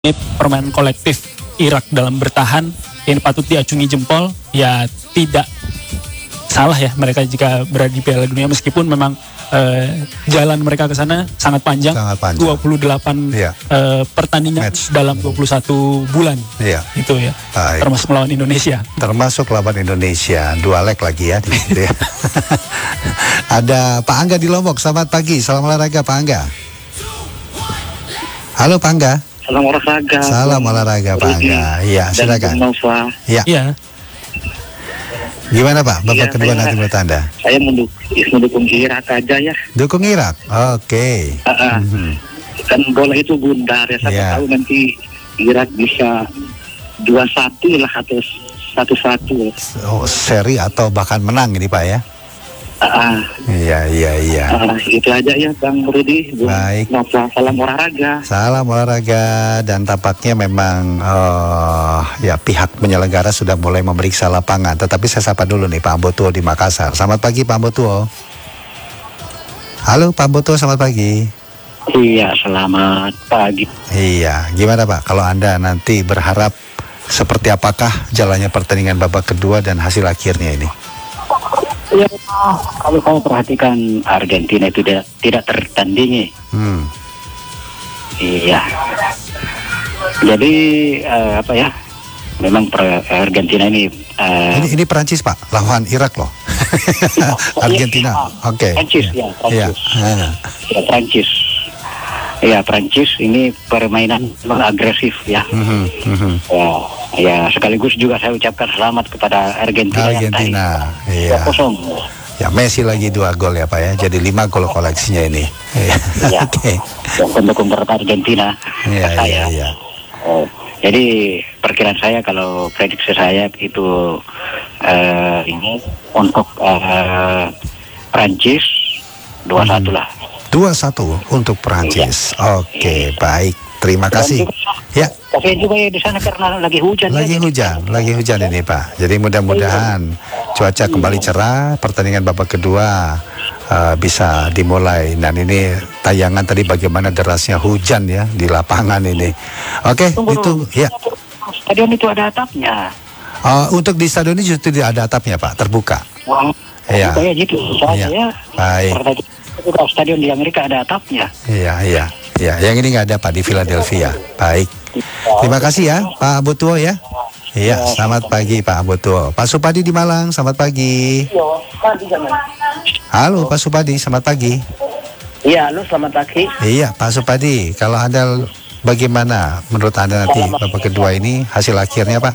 Ini permainan kolektif Irak dalam bertahan ini patut diacungi jempol. Ya tidak salah ya mereka jika berada di Piala Dunia, meskipun memang jalan mereka ke sana sangat panjang. 28 ya. Pertandingan Match dalam 21 bulan ya. Itu ya. Baik. Termasuk melawan Indonesia. Termasuk lawan Indonesia, 2 leg lagi ya di situ ya. Ada Pak Angga di Lombok. Selamat pagi, salam olahraga Pak Angga. Halo Pak Angga. Salam olahraga. Salam olahraga Pak Angga. Iya, silakan. Iya. Ya. Gimana Pak? Babak Ya, kedua nanti menurut Anda? Saya mendukung Irak aja ya. Dukung Irak. Oke. Kan bola itu bundar ya. Siapa tahu nanti Irak bisa 2-1 lah atau 1-1. Oh, seri atau bahkan menang ini Pak ya? Iya. Itu aja ya Bang Rudi. Baik. Salam olahraga. Salam olahraga. Dan tampaknya memang ya pihak penyelenggara sudah mulai memeriksa lapangan. Tetapi saya sapa dulu nih Pak Ambotuo di Makassar. Selamat pagi Pak Ambotuo. Halo Pak Ambotuo, selamat pagi. Iya, selamat pagi. Iya, gimana Pak? Kalau Anda nanti berharap seperti apakah jalannya pertandingan babak kedua dan hasil akhirnya ini? Ya, kalau kamu perhatikan Argentina itu tidak tertandingi. Iya. Jadi apa ya? Memang Argentina ini. Ini Perancis Pak, lawan Irak loh. Argentina. Oke. Perancis ya. Perancis. Ya, Perancis. Ya, Perancis ini permainan agresif ya. Ya, sekaligus juga saya ucapkan selamat kepada Argentina. Iya. 2-0. Ya, Messi lagi 2 gol ya Pak ya. Jadi 5 gol koleksinya ini. Ya. Oke. Dan pendukung berat Argentina. Iya. Jadi perkiraan saya, kalau prediksi saya itu ini untuk Prancis 2-1 lah. 2-1 untuk Perancis. Oke, baik. Terima kasih. Ya. Tapi juga ya di sana karena lagi hujan. Lagi hujan ini Pak. Jadi mudah-mudahan cuaca kembali cerah, pertandingan babak kedua bisa dimulai. Dan ini tayangan tadi bagaimana derasnya hujan ya di lapangan ini. Oke, itu ya. Stadion itu ada atapnya. Untuk di stadion ini justru tidak ada atapnya Pak, terbuka. Wah, ya. Kayak gitu. Soalnya ya. Baik. Stadion di Amerika ada atapnya. Iya. Yang ini nggak ada Pak di Philadelphia. Baik. Terima kasih ya Pak Ambotuo ya. Iya, selamat pagi Pak Ambotuo. Pak Supadi di Malang, selamat pagi. Halo Pak Supadi, selamat pagi. Iya, halo, selamat pagi. Iya, Pak Supadi, kalau Anda bagaimana menurut Anda nanti babak kedua ini hasil akhirnya Pak?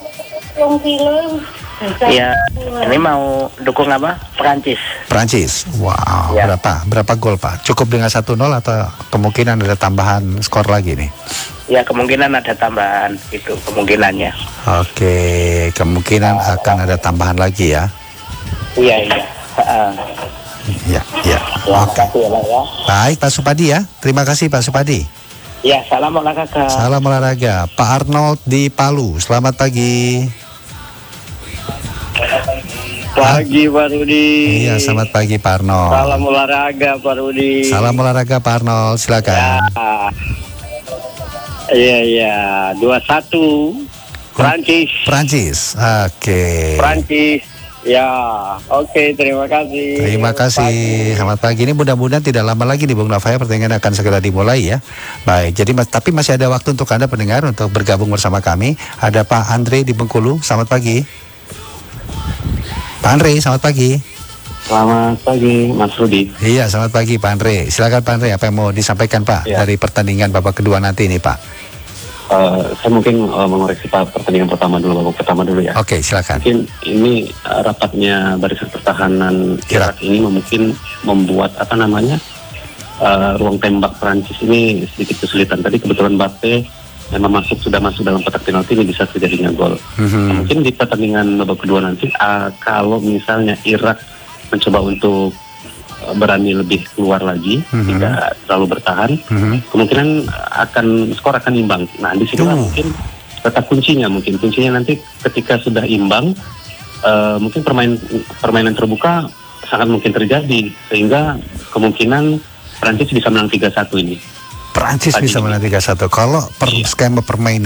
Iya, ini mau dukung apa? Perancis. Wow, ya. Berapa gol Pak? Cukup dengan 1-0 atau kemungkinan ada tambahan skor lagi nih? Ya, kemungkinan ada tambahan, itu kemungkinannya. Oke, kemungkinan akan ada tambahan lagi ya? Iya. Iya. Oke. Baik Pak Supadi ya, terima kasih Pak Supadi. Ya, salam olahraga. Salam olahraga. Pak Arnold di Palu, selamat pagi. Pagi Pak Rudi. Iya, selamat pagi Pak Arnold. Salam olahraga Pak Rudi. Salam olahraga Pak Arnold, silakan. Iya, 2-1 Prancis. Oke. Prancis. Ya, oke, terima kasih. Terima kasih. Selamat pagi. Ini mudah-mudahan tidak lama lagi nih Bung Nova, pertandingan akan segera dimulai ya. Baik, jadi tapi masih ada waktu untuk Anda pendengar untuk bergabung bersama kami. Ada Pak Andre di Bengkulu. Selamat pagi. Pak Andre, selamat pagi. Selamat pagi, Mas Rudi. Iya, selamat pagi Pak Andre. Silakan Pak Andre, apa yang mau disampaikan Pak dari pertandingan babak kedua nanti ini Pak? Saya mungkin mengoreksi Pak pertandingan babak pertama dulu ya. Oke, silakan. Mungkin ini rapatnya barisan pertahanan Irak ini mungkin membuat ruang tembak Prancis ini sedikit kesulitan. Tadi kebetulan Mbappe memang sudah masuk dalam kotak penalti, ini bisa terjadinya gol. Mungkin di pertandingan babak kedua nanti kalau misalnya Irak mencoba untuk berani lebih keluar lagi, tidak terlalu bertahan, kemungkinan skor akan imbang. Nah, di sini mungkin tetap kuncinya nanti ketika sudah imbang, mungkin permainan terbuka sangat mungkin terjadi, sehingga kemungkinan Prancis bisa menang 3-1 ini. Perancis bisa menang 3-1. Kalau skema permainan